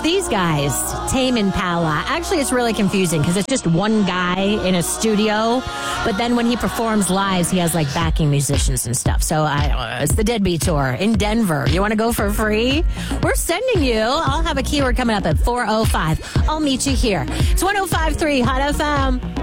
these guys, Tame Impala. Actually, it's really confusing because it's just one guy in a studio. But then when he performs live, he has like backing musicians and stuff. So it's the Deadbeat Tour in Denver. You want to go for free? We're sending you. I'll have a keyword coming up at 4:05. I'll meet you here. It's 105.3 Hot FM.